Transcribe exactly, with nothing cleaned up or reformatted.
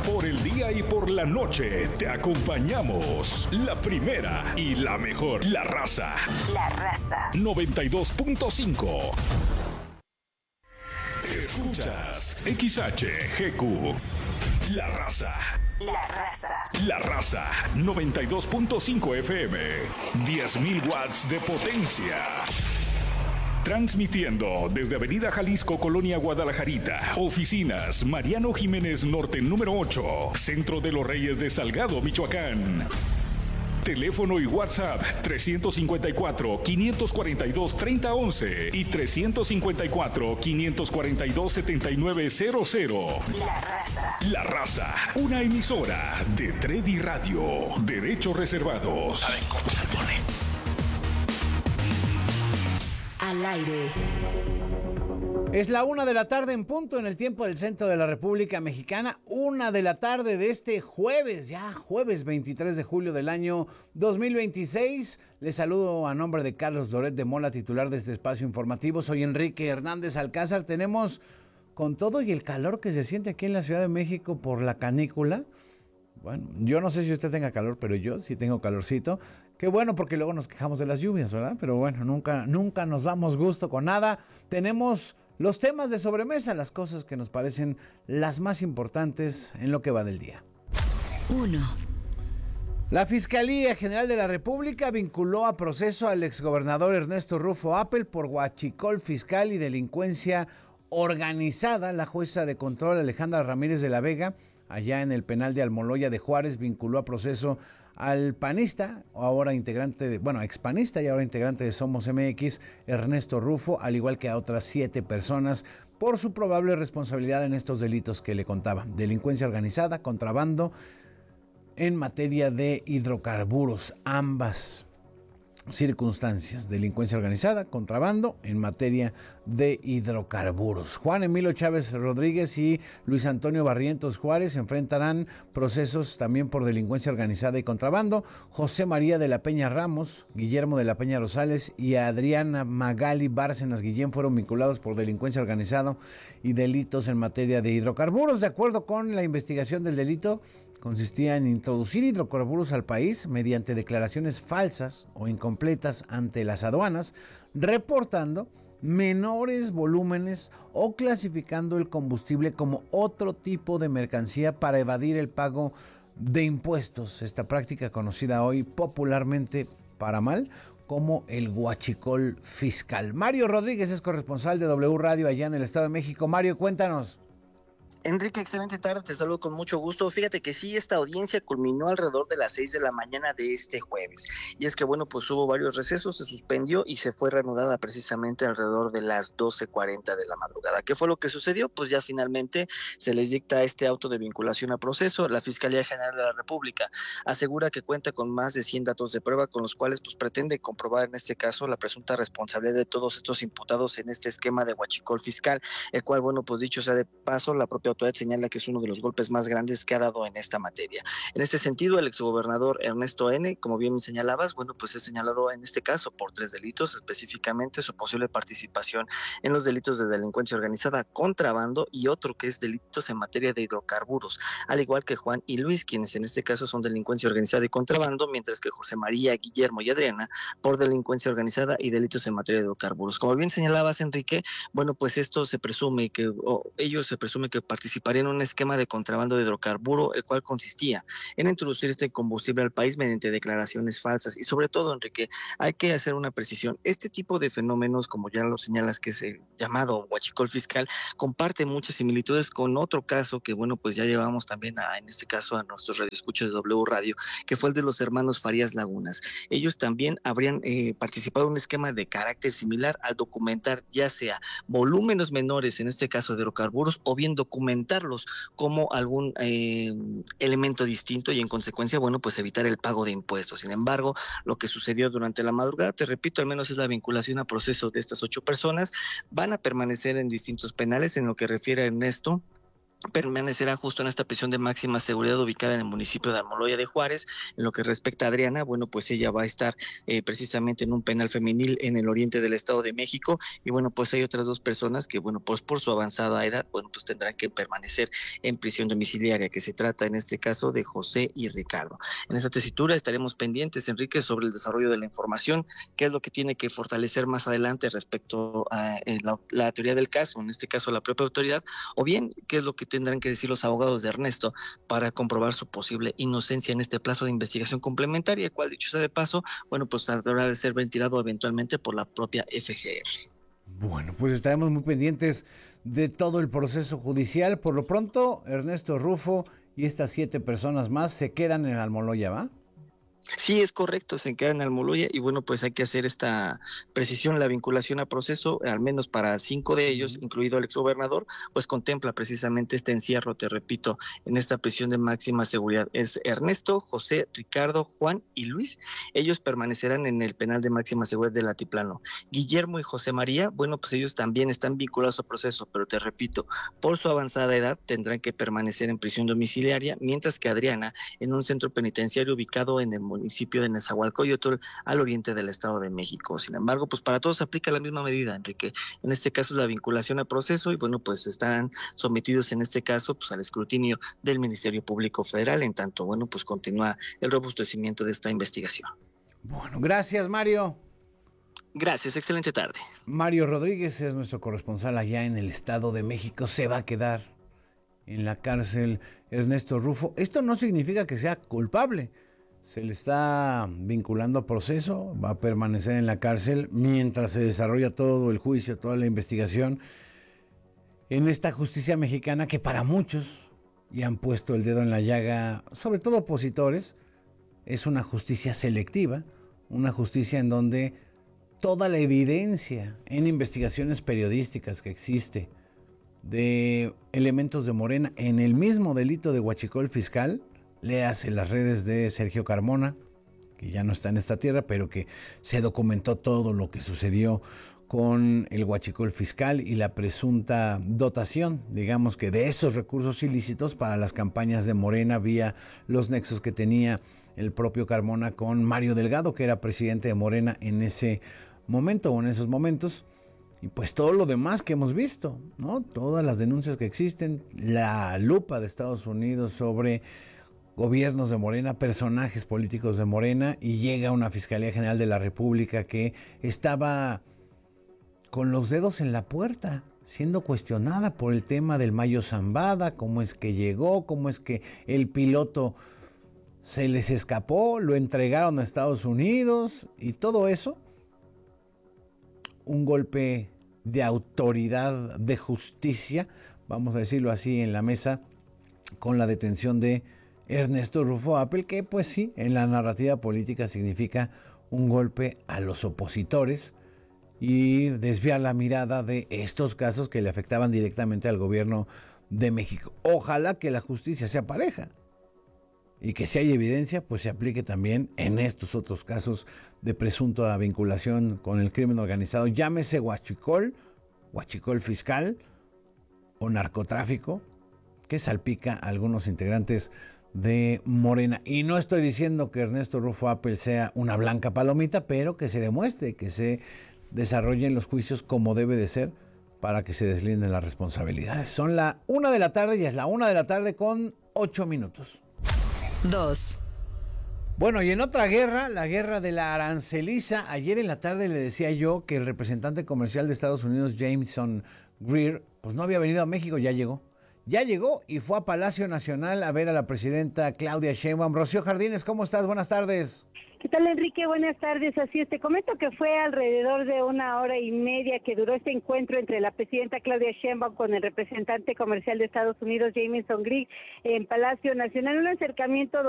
Por el día y por la noche te acompañamos. La primera y la mejor. La Raza. La Raza. noventa y dos punto cinco. Escuchas X H G Q. La Raza. La Raza. La Raza. noventa y dos punto cinco F M. diez mil watts de potencia. Transmitiendo desde Avenida Jalisco, Colonia Guadalajarita. Oficinas Mariano Jiménez Norte número ocho. Centro de los Reyes de Salgado, Michoacán. Teléfono y WhatsApp trescientos cincuenta y cuatro, quinientos cuarenta y dos, treinta once y trescientos cincuenta y cuatro, quinientos cuarenta y dos, setenta y nueve cero cero. La Raza. La Raza, una emisora de Tredi Radio. Derechos reservados. ¿Saben cómo se pone? Al aire. Es la una de la tarde en punto en el tiempo del centro de la República Mexicana. Una de la tarde de este jueves, ya jueves veintitrés de julio del año dos mil veintiséis. Les saludo a nombre de Carlos Loret de Mola, titular de este espacio informativo. Soy Enrique Hernández Alcázar. Tenemos, con todo y el calor que se siente aquí en la Ciudad de México por la canícula, bueno, yo no sé si usted tenga calor, pero yo sí tengo calorcito. Qué bueno, porque luego nos quejamos de las lluvias, ¿verdad? Pero bueno, nunca, nunca nos damos gusto con nada. Tenemos los temas de sobremesa, las cosas que nos parecen las más importantes en lo que va del día. Uno. La Fiscalía General de la República vinculó a proceso al exgobernador Ernesto Rufo Appel por huachicol fiscal y delincuencia organizada. La jueza de control Alejandra Ramírez de la Vega, allá en el penal de Almoloya de Juárez, vinculó a proceso al panista, ahora integrante de, bueno, expanista y ahora integrante de Somos M X, Ernesto Rufo, al igual que a otras siete personas, por su probable responsabilidad en estos delitos que le contaba: delincuencia organizada, contrabando en materia de hidrocarburos, ambas circunstancias, delincuencia organizada, contrabando en materia de hidrocarburos. Juan Emilio Chávez Rodríguez y Luis Antonio Barrientos Juárez enfrentarán procesos también por delincuencia organizada y contrabando. José María de la Peña Ramos, Guillermo de la Peña Rosales y Adriana Magali Bárcenas Guillén fueron vinculados por delincuencia organizada y delitos en materia de hidrocarburos. De acuerdo con la investigación del delito, consistía en introducir hidrocarburos al país mediante declaraciones falsas o incompletas ante las aduanas, reportando menores volúmenes o clasificando el combustible como otro tipo de mercancía para evadir el pago de impuestos. Esta práctica, conocida hoy popularmente para mal como el huachicol fiscal. Mario Rodríguez es corresponsal de W Radio allá en el Estado de México. Mario, cuéntanos. Enrique, excelente tarde, te saludo con mucho gusto. Fíjate que sí, esta audiencia culminó alrededor de las seis de la mañana de este jueves. Y es que bueno, pues hubo varios recesos, se suspendió y se fue reanudada precisamente alrededor de las doce cuarenta de la madrugada. ¿Qué fue lo que sucedió? Pues ya finalmente se les dicta este auto de vinculación a proceso. La Fiscalía General de la República asegura que cuenta con más de cien datos de prueba con los cuales pues pretende comprobar en este caso la presunta responsabilidad de todos estos imputados en este esquema de huachicol fiscal, el cual, bueno, pues dicho sea de paso, la propia autoridad señala que es uno de los golpes más grandes que ha dado en esta materia. En este sentido, el exgobernador Ernesto N., como bien señalabas, bueno, pues es señalado en este caso por tres delitos, específicamente su posible participación en los delitos de delincuencia organizada, contrabando y otro que es delitos en materia de hidrocarburos, al igual que Juan y Luis, quienes en este caso son delincuencia organizada y contrabando, mientras que José María, Guillermo y Adriana por delincuencia organizada y delitos en materia de hidrocarburos. Como bien señalabas, Enrique, bueno, pues esto se presume que, o ellos se presume que participarían en un esquema de contrabando de hidrocarburo, el cual consistía en introducir este combustible al país mediante declaraciones falsas. Y sobre todo, Enrique, hay que hacer una precisión. Este tipo de fenómenos, como ya lo señalas, que es el llamado huachicol fiscal, comparte muchas similitudes con otro caso que, bueno, pues ya llevamos también a, en este caso, a nuestros radioescuchas de W Radio, que fue el de los hermanos Farías Lagunas. Ellos también habrían eh, participado en un esquema de carácter similar al documentar ya sea volúmenes menores, en este caso de hidrocarburos, o bien documentar como algún eh, elemento distinto y en consecuencia, bueno, pues evitar el pago de impuestos. Sin embargo, lo que sucedió durante la madrugada, te repito, al menos es la vinculación a proceso de estas ocho personas, van a permanecer en distintos penales en lo que refiere a Ernesto. permanecerá justo en esta prisión de máxima seguridad ubicada en el municipio de Almoloya de Juárez. En lo que respecta a Adriana, bueno, pues ella va a estar eh, precisamente en un penal femenil en el oriente del Estado de México, y bueno, pues hay otras dos personas que, bueno, pues por su avanzada edad, bueno, pues tendrán que permanecer en prisión domiciliaria, que se trata en este caso de José y Ricardo. En esta tesitura estaremos pendientes, Enrique, sobre el desarrollo de la información, qué es lo que tiene que fortalecer más adelante respecto a eh, la, la teoría del caso, en este caso la propia autoridad, o bien qué es lo que tendrán que decir los abogados de Ernesto para comprobar su posible inocencia en este plazo de investigación complementaria, el cual, dicho sea de paso, bueno, pues habrá de ser ventilado eventualmente por la propia F G R. Bueno, pues estaremos muy pendientes de todo el proceso judicial. Por lo pronto, Ernesto Rufo y estas siete personas más se quedan en Almoloya, ¿va? Sí, es correcto, se queda en Almoloya y bueno, pues hay que hacer esta precisión, la vinculación a proceso, al menos para cinco de ellos, Uh-huh. incluido el exgobernador, pues contempla precisamente este encierro, te repito, en esta prisión de máxima seguridad. Es Ernesto, José, Ricardo, Juan y Luis. Ellos permanecerán en el penal de máxima seguridad del Altiplano. Guillermo y José María, bueno, pues ellos también están vinculados a proceso, pero te repito, por su avanzada edad tendrán que permanecer en prisión domiciliaria, mientras que Adriana en un centro penitenciario ubicado en el municipio de Nezahualcóyotl, al oriente del Estado de México. Sin embargo, pues para todos se aplica la misma medida, Enrique. En este caso es la vinculación a proceso y bueno, pues están sometidos en este caso pues al escrutinio del Ministerio Público Federal, en tanto, bueno, pues continúa el robustecimiento de esta investigación. Bueno, gracias, Mario. Gracias, excelente tarde. Mario Rodríguez es nuestro corresponsal allá en el Estado de México. Se va a quedar en la cárcel Ernesto Rufo. Esto no significa que sea culpable. Se le está vinculando a proceso, va a permanecer en la cárcel mientras se desarrolla todo el juicio, toda la investigación en esta justicia mexicana que para muchos, y han puesto el dedo en la llaga, sobre todo opositores, es una justicia selectiva, una justicia en donde toda la evidencia en investigaciones periodísticas que existe de elementos de Morena en el mismo delito de huachicol fiscal, léase las redes de Sergio Carmona, que ya no está en esta tierra, pero que se documentó todo lo que sucedió con el huachicol fiscal y la presunta dotación, digamos que de esos recursos ilícitos para las campañas de Morena vía los nexos que tenía el propio Carmona con Mario Delgado, que era presidente de Morena en ese momento o en esos momentos. Y pues todo lo demás que hemos visto, ¿no? Todas las denuncias que existen, la lupa de Estados Unidos sobre gobiernos de Morena, personajes políticos de Morena, y llega una Fiscalía General de la República que estaba con los dedos en la puerta, siendo cuestionada por el tema del Mayo Zambada, cómo es que llegó, cómo es que el piloto se les escapó, lo entregaron a Estados Unidos y todo eso. Un golpe de autoridad, de justicia, vamos a decirlo así, en la mesa, con la detención de Ernesto Rufo Appel, que pues sí, en la narrativa política significa un golpe a los opositores y desviar la mirada de estos casos que le afectaban directamente al gobierno de México. Ojalá que la justicia sea pareja y que si hay evidencia, pues se aplique también en estos otros casos de presunta vinculación con el crimen organizado, llámese huachicol, huachicol fiscal o narcotráfico, que salpica a algunos integrantes de Morena. Y no estoy diciendo que Ernesto Rufo Appel sea una blanca palomita, pero que se demuestre, que se desarrollen los juicios como debe de ser para que se deslinden las responsabilidades. Son la una de la tarde y es la una de la tarde con ocho minutos. Dos. Bueno, y en otra guerra, la guerra de la aranceliza, ayer en la tarde le decía yo que el representante comercial de Estados Unidos, Jameson Greer, pues no había venido a México, ya llegó. Ya llegó y fue a Palacio Nacional a ver a la presidenta Claudia Sheinbaum. Rocío Jardines, ¿cómo estás? Buenas tardes. ¿Qué tal, Enrique? Buenas tardes. Así es, te comento que fue alrededor de una hora y media que duró este encuentro entre la presidenta Claudia Sheinbaum con el representante comercial de Estados Unidos, Jameson Greer, en Palacio Nacional. Un acercamiento